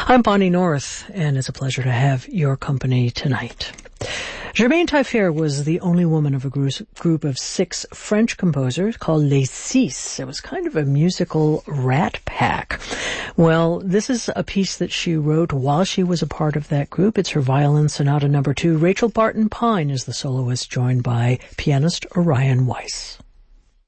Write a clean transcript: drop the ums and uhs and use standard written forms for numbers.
I'm Bonnie North, and it's a pleasure to have your company tonight. Germaine Taillefer was the only woman of a group of 6 French composers called Les Six. It was kind of a musical rat pack. Well, this is a piece that she wrote while she was a part of that group. It's her Violin Sonata No. 2. Rachel Barton Pine is the soloist, joined by pianist Orion Weiss.